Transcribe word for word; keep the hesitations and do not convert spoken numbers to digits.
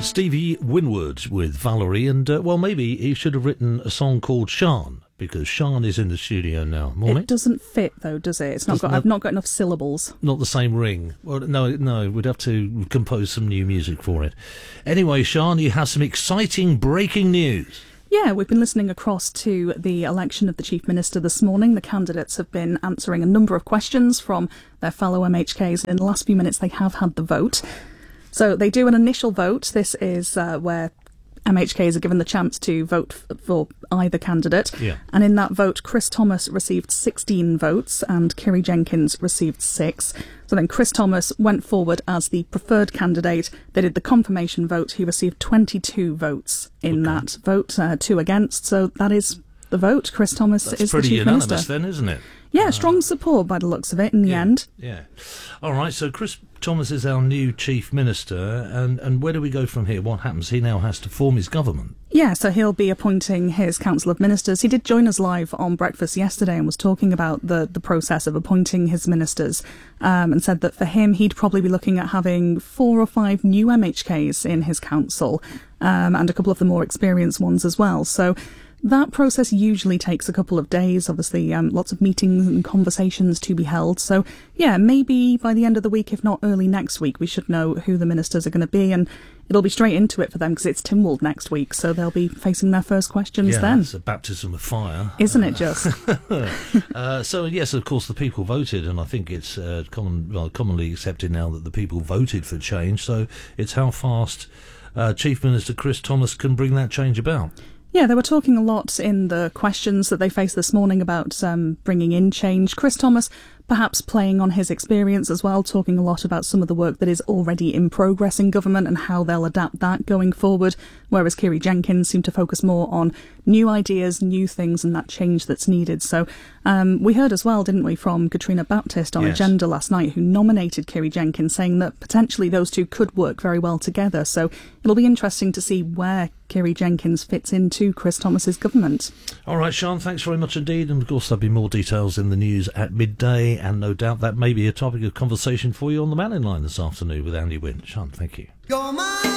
Stevie Winwood with Valerie, and uh, well, maybe he should have written a song called Sean, because Sean is in the studio now. Morning. It doesn't fit though, does it? It's not got. I've not got enough syllables. Not the same ring. Well, no, no, we'd have to compose some new music for it. Anyway, Sean, you have some exciting breaking news. Yeah, we've been listening across to the election of the Chief Minister this morning. The candidates have been answering a number of questions from their fellow M H Ks. In the last few minutes, they have had the vote. So they do an initial vote. This is uh, where M H Ks are given the chance to vote f- for either candidate. Yeah. And in that vote, Chris Thomas received sixteen votes and Kiri Jenkins received six. So then Chris Thomas went forward as the preferred candidate. They did the confirmation vote. He received twenty-two votes in okay. that vote, uh, two against. So that is the vote. Chris Thomas That's is the Chief pretty unanimous Minister. Then, isn't it? Yeah, uh, strong support by the looks of it in the yeah, end. Yeah. All right, so Chris Thomas is our new Chief Minister, and, and where do we go from here? What happens? He now has to form his government. Yeah, so he'll be appointing his Council of Ministers. He did join us live on Breakfast yesterday and was talking about the, the process of appointing his ministers, um, and said that for him, he'd probably be looking at having four or five new M H Ks in his council, um, and a couple of the more experienced ones as well. So that process usually takes a couple of days. Obviously, um, lots of meetings and conversations to be held. So, yeah, maybe by the end of the week, if not early next week, we should know who the ministers are going to be. And it'll be straight into it for them because it's Tynwald next week. So they'll be facing their first questions yeah, then. It's a baptism of fire. Isn't it just? uh, so, yes, of course, the people voted. And I think it's uh, common, well, commonly accepted now that the people voted for change. So it's how fast uh, Chief Minister Chris Thomas can bring that change about. Yeah, they were talking a lot in the questions that they faced this morning about um, bringing in change. Chris Thomas perhaps playing on his experience as well, talking a lot about some of the work that is already in progress in government and how they'll adapt that going forward, whereas Kiri Jenkins seemed to focus more on new ideas, new things and that change that's needed. So um, we heard as well, didn't we, from Katrina Baptist on yes. Agenda last night, who nominated Kiri Jenkins, saying that potentially those two could work very well together. So it'll be interesting to see where Kiri Jenkins fits into Chris Thomas's government. All right, Sean, thanks very much indeed. And of course, there'll be more details in the news at midday. And no doubt that may be a topic of conversation for you on the Man in Line this afternoon with Andy Wynn. Sean, thank you.